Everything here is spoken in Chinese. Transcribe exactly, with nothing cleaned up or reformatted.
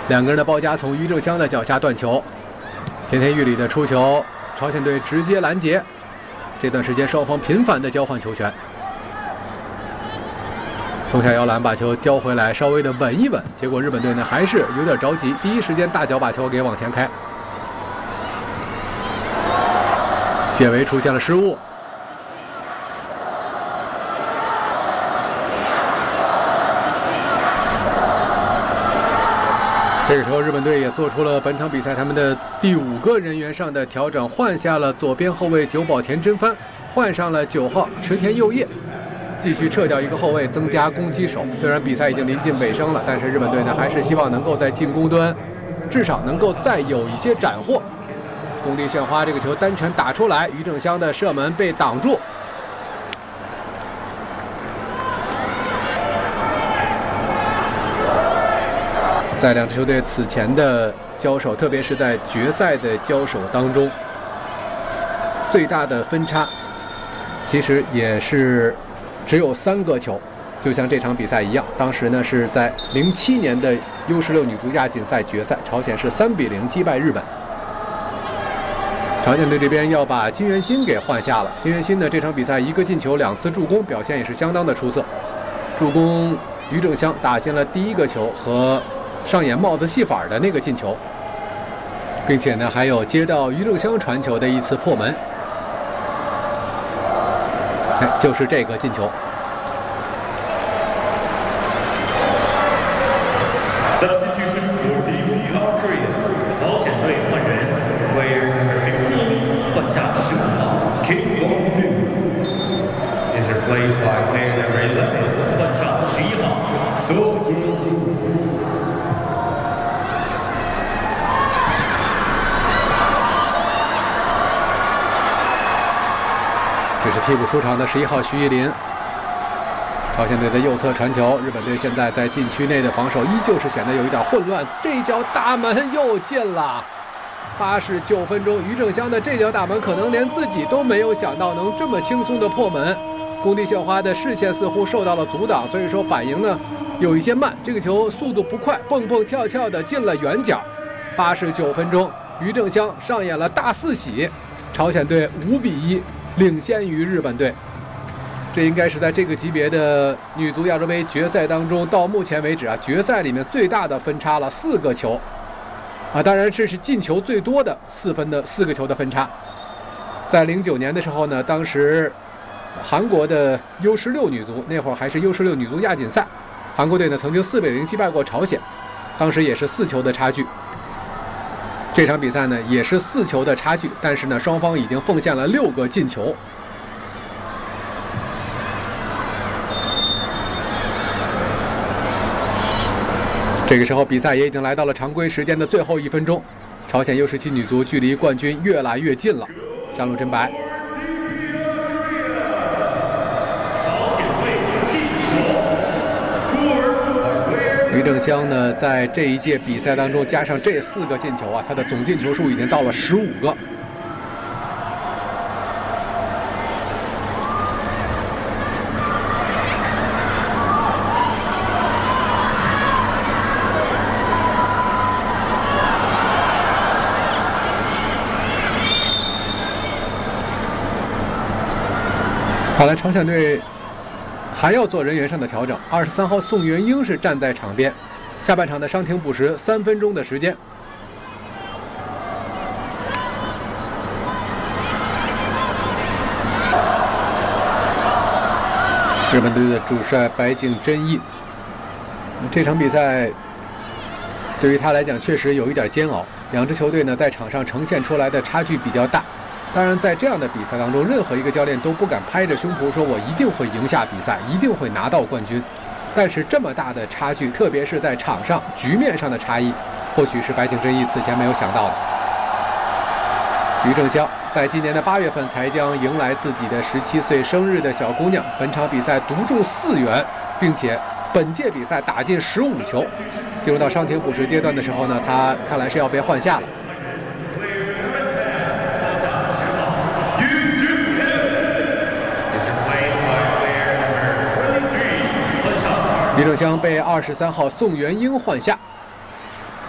两个人的包夹从于正香的脚下断球，田田玉里的出球，朝鲜队直接拦截。这段时间双方频繁的交换球权。松下遥兰把球交回来，稍微的稳一稳，结果日本队呢还是有点着急，第一时间大脚把球给往前开。解围出现了失误。 这个时候，日本队也做出了本场比赛他们的第五个人员上的调整，换下了左边后卫久保田真帆，换上了九号池田佑业，继续撤掉一个后卫，增加攻击手。虽然比赛已经临近尾声了，但是日本队呢还是希望能够在进攻端至少能够再有一些斩获。工地炫花这个球单拳打出来，于正香的射门被挡住。 在两支球队此前的交手，特别是在决赛的交手当中，最大的分差其实也是只有三个球，就像这场比赛一样。当时呢是在零七年的 U 十六女足亚锦赛决赛，朝鲜是三比零击败日本。朝鲜队这边要把金元欣给换下了。金元欣呢这场比赛一个进球，两次助攻，表现也是相当的出色。助攻于正香打进了第一个球和 上演帽子戏法的那个进球，并且呢还有接到于正香传球的一次破门，哎，就是这个进球。 Substitution for D P R Korea， 朝鲜队换人 ，Player number fifteen 换下十五号 Kim Won-soo is replaced by Player number eleven 换上十一号 So Ye-in。 这是替补出场的十一号徐艺林。朝鲜队的右侧传球，日本队现在在禁区内的防守依旧是显得有一点混乱。这一脚大门又进了，八十九分钟，于正香的这脚大门可能连自己都没有想到能这么轻松的破门。工地炫花的视线似乎受到了阻挡，所以说反应呢有一些慢。这个球速度不快，蹦蹦跳跳的进了远角。八十九分钟，于正香上演了大四喜，朝鲜队五比一。 领先于日本队，这应该是在这个级别的女足亚洲杯决赛当中，到目前为止啊，决赛里面最大的分差了四个球，啊，当然这是进球最多的四分的四个球的分差。在零九年的时候呢，当时韩国的 U 十六女足那会儿还是 U 十六女足亚锦赛，韩国队呢曾经四比零击败过朝鲜，当时也是四球的差距。 这场比赛呢也是四球的差距，但是呢双方已经奉献了六个进球。这个时候比赛也已经来到了常规时间的最后一分钟，朝鲜 U 十七女足距离冠军越来越近了。山路真白。 于正香呢，在这一届比赛当中加上这四个进球啊，他的总进球数已经到了十五个。看来朝鲜队 还要做人员上的调整。二十三号宋元英是站在场边，下半场的伤停补时三分钟的时间。日本队的主帅白井真义，这场比赛对于他来讲确实有一点煎熬。两支球队呢在场上呈现出来的差距比较大。 当然，在这样的比赛当中，任何一个教练都不敢拍着胸脯说“我一定会赢下比赛，一定会拿到冠军”。但是这么大的差距，特别是在场上局面上的差异，或许是白井真义此前没有想到的。于正香在今年的八月份才将迎来自己的十七岁生日的小姑娘，本场比赛独中四元，并且本届比赛打进十五球。进入到伤停补时阶段的时候呢，她看来是要被换下了。 于正香被二十三号宋元英换下。